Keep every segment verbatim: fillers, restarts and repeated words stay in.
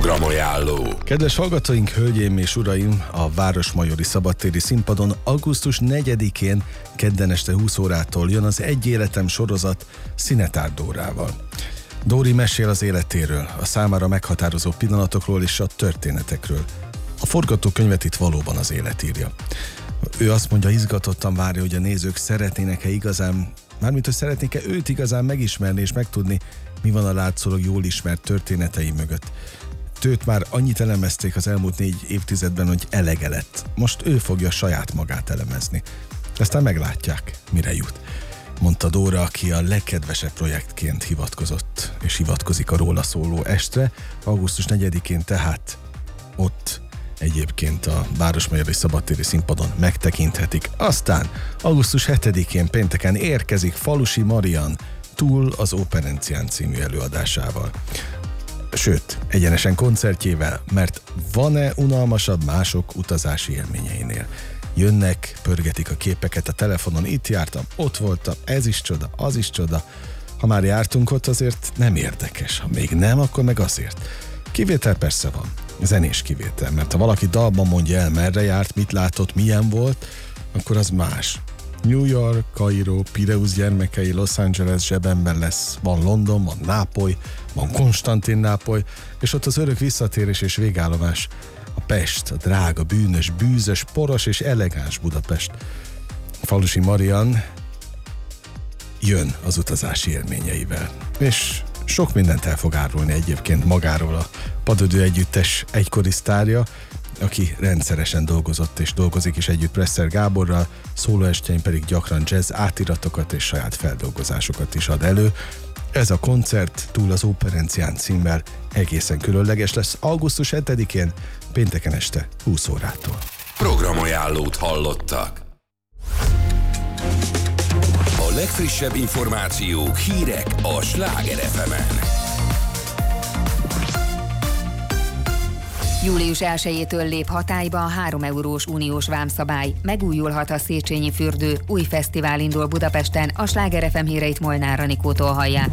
Programajánló. Kedves hallgatóink, hölgyeim és uraim, a Városmajori Szabadtéri Színpadon augusztus negyedikén kedden este húsz órától jön az Egy életem sorozat Szinetár Dórával. Dóri mesél az életéről, a számára meghatározó pillanatokról és a történetekről. A forgatókönyvet itt valóban az élet írja. Ő azt mondja, izgatottan várja, hogy a nézők szeretnének-e igazán, mármint hogy szeretnék-e őt igazán megismerni és megtudni, mi van a látszólag jól ismert történetei mögött. Őt már annyit elemezték az elmúlt négy évtizedben, hogy elege lett. Most ő fogja saját magát elemezni. Aztán meglátják, mire jut. Mondta Dóra, aki a legkedvesebb projektként hivatkozott, és hivatkozik a róla szóló estre. augusztus negyedikén tehát ott egyébként a Városmajori Szabadtéri Színpadon megtekinthetik. Aztán augusztus hetedikén pénteken érkezik Falusi Marian Túl az Operencián című előadásával. Sőt, egyenesen koncertjével, mert van-e unalmasabb mások utazási élményeinél? Jönnek, pörgetik a képeket a telefonon, itt jártam, ott voltam, ez is csoda, az is csoda. Ha már jártunk ott, azért nem érdekes, ha még nem, akkor meg azért. Kivétel persze van, zenés kivétel, mert ha valaki dalban mondja el, merre járt, mit látott, milyen volt, akkor az más. New York, Kairó, Pireusz gyermekei, Los Angeles zsebemben lesz, van London, van Nápoly, van Konstantinápoly, és ott az örök visszatérés és végállomás a Pest, a drága, bűnös, bűzös, poros és elegáns Budapest. Falusi Marian jön az utazási élményeivel, és sok mindent el fog árulni egyébként magáról a Padödő Együttes egykori sztárja, aki rendszeresen dolgozott és dolgozik is együtt Presser Gáborral, szólóestjein pedig gyakran jazz átiratokat és saját feldolgozásokat is ad elő. Ez a koncert Túl az Operencián címmel egészen különleges lesz augusztus hetedikén, pénteken este húsz órától. Programajánlót hallottak. A legfrissebb információk, hírek a Sláger ef emen. július elsejétől lép hatályba a három eurós uniós vámszabály. Megújulhat a Széchenyi fürdő, új fesztivál indul Budapesten, a Sláger ef em híreit Molnár Anikótól hallják.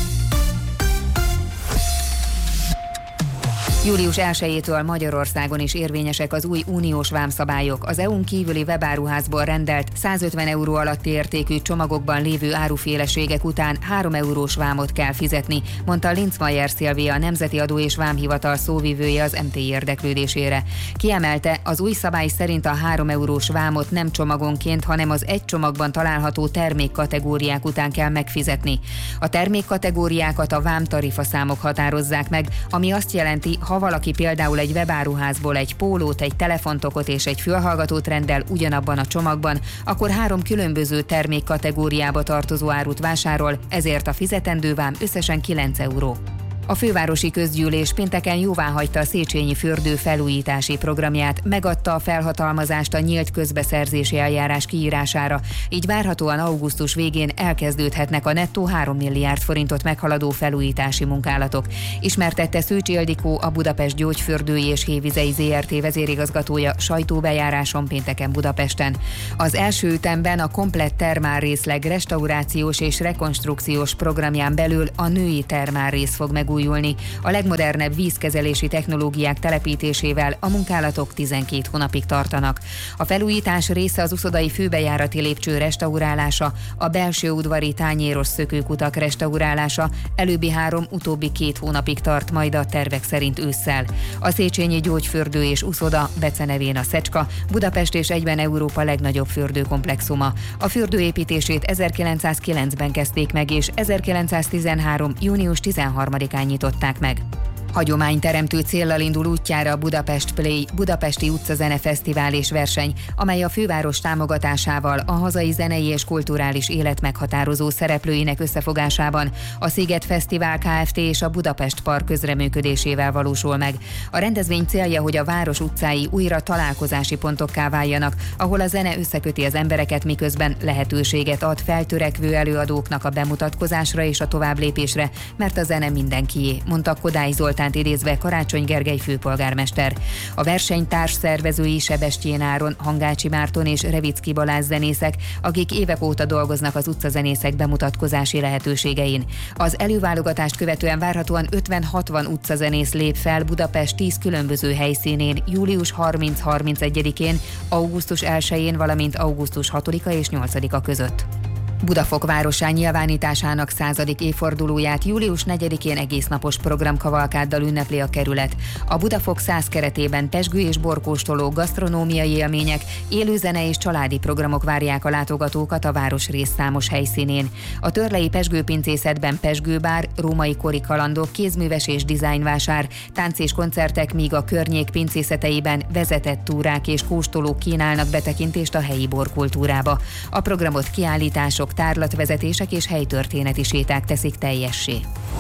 július elsejétől Magyarországon is érvényesek az új uniós vámszabályok. Az é u-n kívüli webáruházból rendelt százötven euró alatti értékű csomagokban lévő áruféleségek után három eurós vámot kell fizetni, mondta Linzmeier Szilvia, a Nemzeti Adó és Vámhivatal szóvivője az em té i érdeklődésére. Kiemelte, az új szabály szerint a három eurós vámot nem csomagonként, hanem az egy csomagban található termékkategóriák után kell megfizetni. A termékkategóriákat a vámtarifaszámok határozzák meg, ami azt jelenti, ha valaki például egy webáruházból egy pólót, egy telefontokot és egy fülhallgatót rendel ugyanabban a csomagban, akkor három különböző termékkategóriába tartozó árut vásárol, ezért a fizetendő vám összesen kilenc euró. A fővárosi közgyűlés pénteken jóváhagyta a Széchenyi fürdő felújítási programját, megadta a felhatalmazást a nyílt közbeszerzési eljárás kiírására, így várhatóan augusztus végén elkezdődhetnek a nettó három milliárd forintot meghaladó felújítási munkálatok. Ismertette Szőcs Ildikó, a Budapest Gyógyfürdői és Hévizei zé er té vezérigazgatója sajtóbejáráson pénteken Budapesten. Az első ütemben a komplett termálrészleg restaurációs és rekonstrukciós programján belül a női termálrész fog megújulni. A legmodernebb vízkezelési technológiák telepítésével a munkálatok tizenkét hónapig tartanak. A felújítás része az uszodai főbejárati lépcső restaurálása, a belső udvari tányéros szökőkutak restaurálása, előbbi három, utóbbi két hónapig tart majd a tervek szerint ősszel. A Széchenyi Gyógyfürdő és Uszoda, becenevén a Szecska, Budapest és egyben Európa legnagyobb fürdőkomplexuma. A fürdő építését ezerkilencszázkilencben kezdték meg, és ezerkilencszáztizenhárom. június tizenharmadikán nyitották meg. Hagyományteremtő céllal indul útjára a Budapest Play Budapesti Utcazene Fesztivál és verseny, amely a főváros támogatásával a hazai zenei és kulturális élet meghatározó szereplőinek összefogásában a Sziget Fesztivál Kft. És a Budapest Park közreműködésével valósul meg. A rendezvény célja, hogy a város utcái újra találkozási pontokká váljanak, ahol a zene összeköti az embereket, miközben lehetőséget ad feltörekvő előadóknak a bemutatkozásra és a továbblépésre, mert a zene mindenkié, mondta Kodály Zoltán, voltánt idézve Karácsony Gergely főpolgármester. A verseny társszervezői Sebestyén Áron, Hangácsi Márton és Revicki Balázs zenészek, akik évek óta dolgoznak az utcazenészek bemutatkozási lehetőségein. Az előválogatást követően várhatóan ötven-hatvan utcazenész lép fel Budapest tíz különböző helyszínén július harminc-harmincegyedikén, augusztus elsején, valamint augusztus hatodika és nyolcadika között. Budafok városán nyilvánításának századik évfordulóját július negyedikén egésznapos programkavalkáddal ünnepli a kerület. A Budafok száz keretében pezsgő és borkóstoló, gasztronómiai élmények, élőzene és családi programok várják a látogatókat a városrész számos helyszínén. A törlei pezsgőpincészetben pezsgőbár, római kori kalandok, kézműves és dizájnvásár, tánc és koncertek, míg a környék pincészeteiben vezetett túrák és kóstolók kínálnak betekintést a helyi borkultúrába. A programot kiállítások, tárlatvezetések és helytörténeti séták teszik teljessé.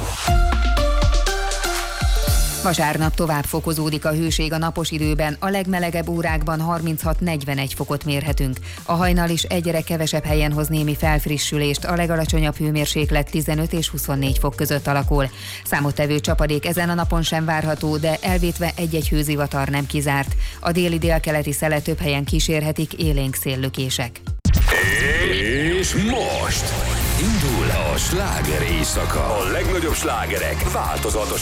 Vasárnap tovább fokozódik a hőség a napos időben, a legmelegebb órákban harminchat-negyvenegy fokot mérhetünk. A hajnal is egyre kevesebb helyen hoz némi felfrissülést, a legalacsonyabb hőmérséklet tizenöt és huszonnégy fok között alakul. Számottevő csapadék ezen a napon sem várható, de elvétve egy-egy hőzivatar nem kizárt. A déli délkeleti szelet több helyen kísérhetik élénk széllökések. És most indul a sláger éjszaka. A legnagyobb slágerek változatos